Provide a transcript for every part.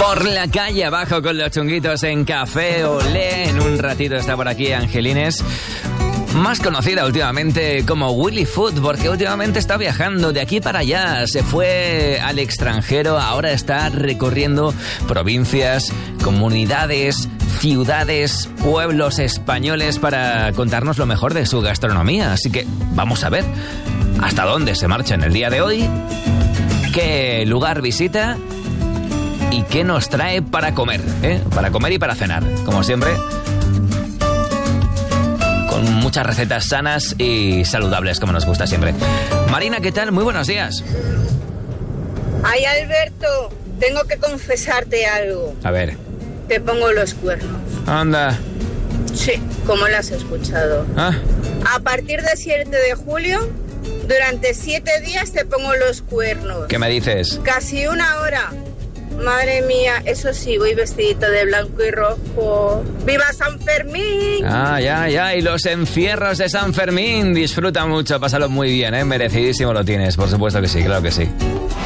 Por la calle abajo con los chunguitos en Café Olé. En un ratito está por aquí Angelines, más conocida últimamente como Willy Food, porque últimamente está viajando de aquí para allá. Se fue al extranjero, ahora está recorriendo provincias, comunidades, ciudades, pueblos españoles para contarnos lo mejor de su gastronomía. Así que vamos a ver hasta dónde se marcha en el día de hoy, qué lugar visita y qué nos trae para comer, para comer y para cenar, como siempre, con muchas recetas sanas y saludables, como nos gusta siempre. Marina, ¿qué tal? Muy buenos días. Ay, Alberto, tengo que confesarte algo. A ver. Te pongo los cuernos. Anda. Sí, como lo has escuchado. ¿Ah? A partir del 7 de julio, durante 7 días te pongo los cuernos. ¿Qué me dices? Casi una hora. Madre mía, eso sí, voy vestidito de blanco y rojo. ¡Viva San Fermín! Ah, ya, y los encierros de San Fermín. Disfruta mucho, pásalo muy bien, merecidísimo lo tienes, por supuesto que sí, claro que sí.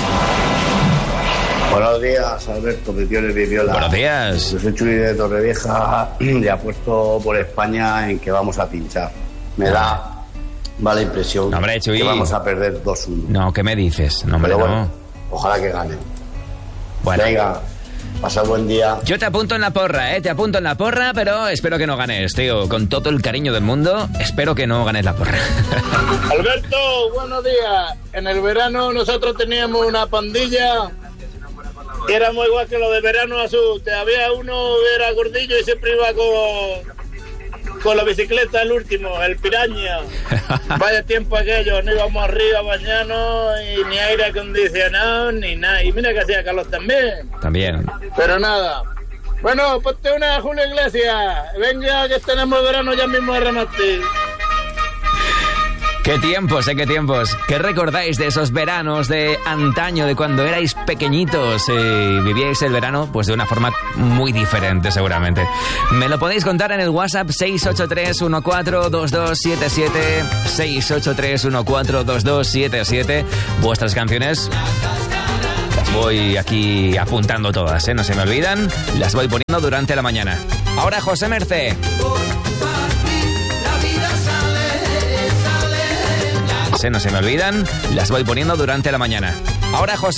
Buenos días, Alberto, de Tío de Viola. Buenos días. Yo soy Chuli de Torrevieja y apuesto por España en que vamos a pinchar. Me da mala impresión, hombre, Chuy, que vamos a perder 2-1. No, ¿qué me dices? No, hombre, pero bueno, no. Ojalá que ganen. Bueno. Venga, pasa buen día. Yo te apunto en la porra, te apunto en la porra, pero espero que no ganes, tío. Con todo el cariño del mundo, espero que no ganes la porra. Alberto, buenos días. En el verano nosotros teníamos una pandilla y éramos igual que los de Verano Azul. Había uno que era gordillo y siempre iba con la bicicleta, el último, el piraña. Vaya tiempo aquello, no íbamos arriba mañana y ni aire acondicionado ni nada. Y mira que hacía calor también. Pero nada. Bueno, ponte una, Julio Iglesias. Venga, que tenemos verano ya mismo de remate. Qué tiempos, qué tiempos. ¿Qué recordáis de esos veranos de antaño, de cuando erais pequeñitos y vivíais el verano? Pues de una forma muy diferente, seguramente. Me lo podéis contar en el WhatsApp 683142277, 683142277. Vuestras canciones las voy aquí apuntando todas, no se me olvidan. Las voy poniendo durante la mañana. Ahora José Mercé. No se me olvidan, las voy poniendo durante la mañana. Ahora José